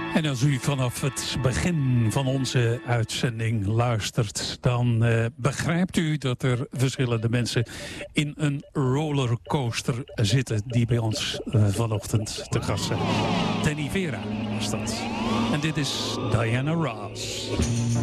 En als u vanaf het begin van onze uitzending luistert, dan begrijpt u dat er verschillende mensen in een rollercoaster zitten die bij ons vanochtend te gast zijn. Danny Vera was dat. En dit is Diana Ross.